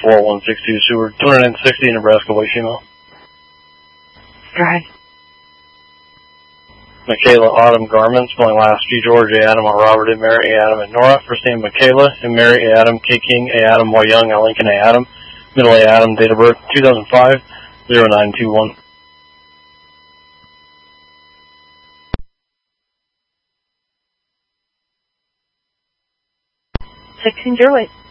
4162 Seward, 260 Nebraska White Female. Go ahead. Michaela Autumn Garments, spelling last G. George, A. Adam, R. Robert, A. Mary, A. Adam, and Nora. First name Michaela, and Mary, A. Adam, K. King, A. Adam, Y. Young, L. Lincoln, A. Adam. Middle, A. Adam, date of birth 2005, 0921. 16 your weight.